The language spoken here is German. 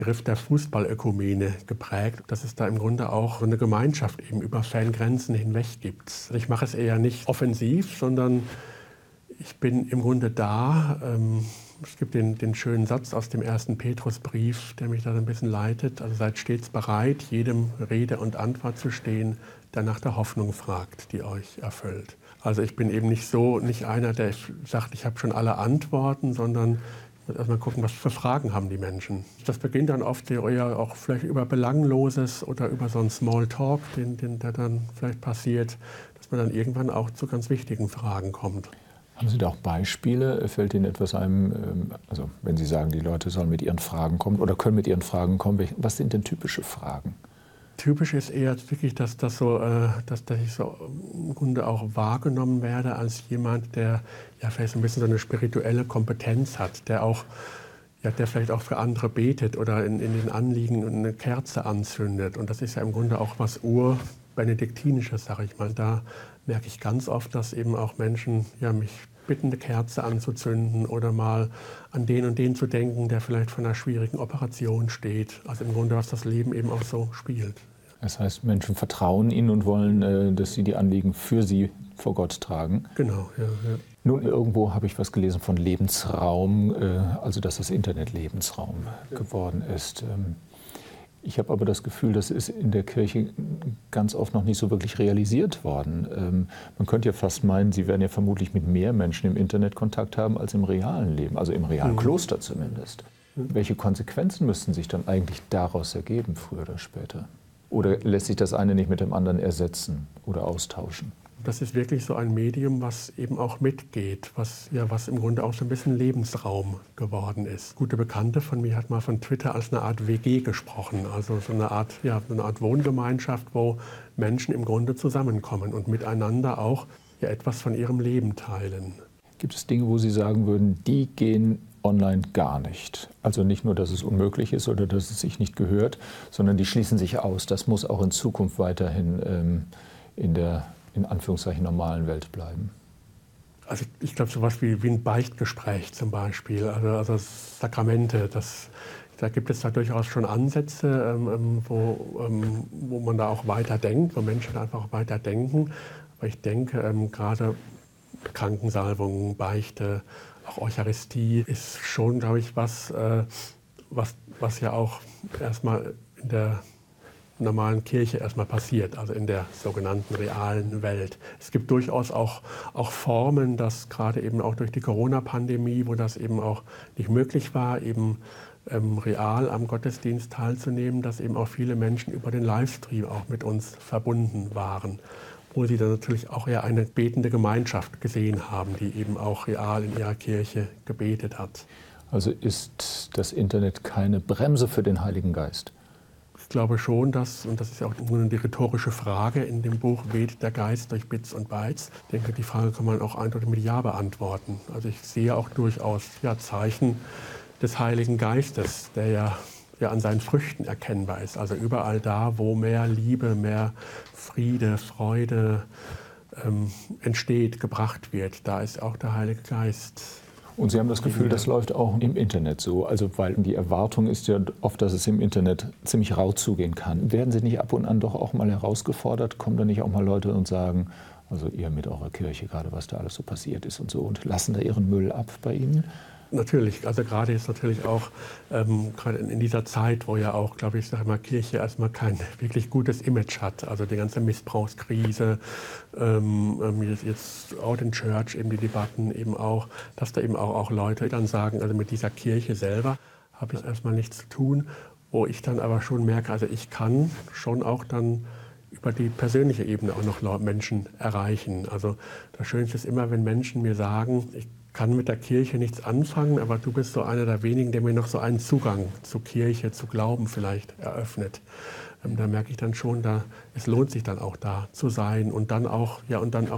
Begriff der Fußballökumene geprägt, dass es da im Grunde auch so eine Gemeinschaft eben über Fangrenzen hinweg gibt. Also ich mache es eher nicht offensiv, sondern ich bin im Grunde da. Es gibt den schönen Satz aus dem 1. Petrusbrief, der mich da so ein bisschen leitet. Also seid stets bereit, jedem Rede und Antwort zu stehen, der nach der Hoffnung fragt, die euch erfüllt. Also ich bin eben nicht einer, der sagt, ich habe schon alle Antworten, sondern ich muss erstmal gucken, was für Fragen haben die Menschen. Das beginnt dann oft eher auch vielleicht über Belangloses oder über so einen Smalltalk, der dann vielleicht passiert, dass man dann irgendwann auch zu ganz wichtigen Fragen kommt. Haben Sie da auch Beispiele? Fällt Ihnen etwas ein, also wenn Sie sagen, die Leute sollen mit ihren Fragen kommen oder können mit ihren Fragen kommen, was sind denn typische Fragen? Typisch ist eher wirklich, dass ich so im Grunde auch wahrgenommen werde als jemand, der ja vielleicht so ein bisschen so eine spirituelle Kompetenz hat, der vielleicht auch für andere betet oder in den Anliegen eine Kerze anzündet. Und das ist ja im Grunde auch was Urbenediktinisches, sage ich mal. Da merke ich ganz oft, dass eben auch Menschen mich bitten, eine Kerze anzuzünden oder mal an den und den zu denken, der vielleicht vor einer schwierigen Operation steht. Also im Grunde, was das Leben eben auch so spielt. Das heißt, Menschen vertrauen Ihnen und wollen, dass Sie die Anliegen für sie vor Gott tragen. Genau, ja. Nun, irgendwo habe ich was gelesen von Lebensraum, also dass das Internet Lebensraum geworden ist. Ich habe aber das Gefühl, das ist in der Kirche ganz oft noch nicht so wirklich realisiert worden. Man könnte ja fast meinen, Sie werden ja vermutlich mit mehr Menschen im Internet Kontakt haben als im realen Leben, also im realen Kloster zumindest. Welche Konsequenzen müssten sich dann eigentlich daraus ergeben, früher oder später? Oder lässt sich das eine nicht mit dem anderen ersetzen oder austauschen? Das ist wirklich so ein Medium, was eben auch mitgeht, was im Grunde auch so ein bisschen Lebensraum geworden ist. Gute Bekannte von mir hat mal von Twitter als eine Art WG gesprochen, also so eine Art Wohngemeinschaft, wo Menschen im Grunde zusammenkommen und miteinander auch etwas von ihrem Leben teilen. Gibt es Dinge, wo Sie sagen würden, die gehen online gar nicht? Also nicht nur, dass es unmöglich ist oder dass es sich nicht gehört, sondern die schließen sich aus. Das muss auch in Zukunft weiterhin in der in Anführungszeichen normalen Welt bleiben? Also ich glaube, sowas wie ein Beichtgespräch zum Beispiel, also Sakramente, da gibt es da durchaus schon Ansätze, wo man da auch weiter denkt, wo Menschen einfach auch weiter denken. Aber ich denke, gerade Krankensalbung, Beichte, auch Eucharistie ist schon, glaube ich, was ja auch erstmal in der normalen Kirche erstmal passiert, also in der sogenannten realen Welt. Es gibt durchaus auch Formen, dass gerade eben auch durch die Corona-Pandemie, wo das eben auch nicht möglich war, eben real am Gottesdienst teilzunehmen, dass eben auch viele Menschen über den Livestream auch mit uns verbunden waren, wo sie dann natürlich auch eher eine betende Gemeinschaft gesehen haben, die eben auch real in ihrer Kirche gebetet hat. Also ist das Internet keine Bremse für den Heiligen Geist? Ich glaube schon, und das ist ja auch die rhetorische Frage in dem Buch, weht der Geist durch Bits und Bytes? Ich denke, die Frage kann man auch eindeutig mit Ja beantworten. Also ich sehe auch durchaus Zeichen des Heiligen Geistes, der ja an seinen Früchten erkennbar ist. Also überall da, wo mehr Liebe, mehr Friede, Freude entsteht, gebracht wird, da ist auch der Heilige Geist. Und Sie haben das Gefühl, das läuft auch im Internet so? Also weil die Erwartung ist ja oft, dass es im Internet ziemlich rau zugehen kann. Werden Sie nicht ab und an doch auch mal herausgefordert? Kommen da nicht auch mal Leute und sagen, also ihr mit eurer Kirche, gerade was da alles so passiert ist und so, und lassen da ihren Müll ab bei Ihnen? Natürlich, also gerade jetzt natürlich auch gerade in dieser Zeit, wo ja auch, glaube ich, sage mal, Kirche erstmal kein wirklich gutes Image hat. Also die ganze Missbrauchskrise, jetzt Out in Church, eben die Debatten eben auch, dass da eben auch Leute dann sagen, also mit dieser Kirche selber habe ich erstmal nichts zu tun, wo ich dann aber schon merke, also ich kann schon auch dann über die persönliche Ebene auch noch Menschen erreichen. Also das Schönste ist immer, wenn Menschen mir sagen, ich kann mit der Kirche nichts anfangen, aber du bist so einer der wenigen, der mir noch so einen Zugang zur Kirche, zu Glauben vielleicht eröffnet. Da merke ich dann schon, es lohnt sich dann auch da zu sein und dann auch